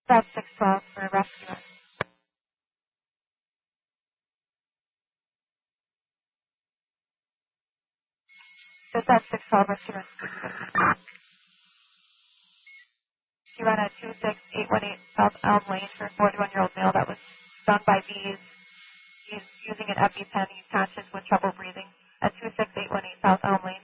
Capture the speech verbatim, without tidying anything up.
That's six twelve for rescue. Just at six twelve rescue. She ran at two six eight one eight South Elm Lane for a forty-one-year-old male that was stung by bees. He's using an EpiPen. He's conscious with trouble breathing at two six eight one eight South Elm Lane.